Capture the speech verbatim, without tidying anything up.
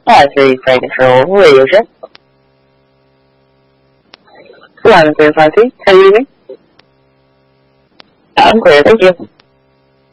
five three flight control, radio check. one three five three, how are you doing? I'm clear, thank you.